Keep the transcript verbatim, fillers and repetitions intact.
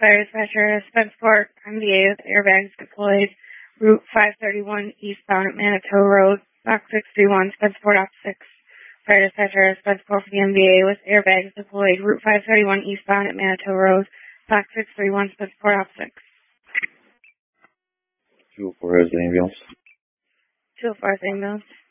fire dispatcher, Spenceport, M V A with airbags deployed, Route five thirty-one eastbound at Manitou Road, Box six three one, Spenceport Op six. Fire dispatcher, Spenceport for the M V A with airbags deployed, Route five thirty-one eastbound at Manitou Road, Box six three one, Spenceport Op six. two oh four has the ambulance. two oh four has the ambulance.